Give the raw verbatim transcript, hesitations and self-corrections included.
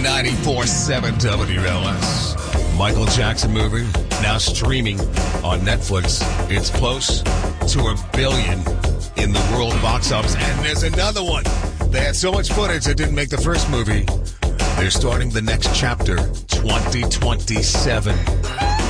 ninety-four point seven W L S. Michael Jackson movie, now streaming on Netflix. It's close to a billion in the world box office. And there's another one. They had so much footage that didn't make the first movie. They're starting the next chapter, twenty twenty-seven.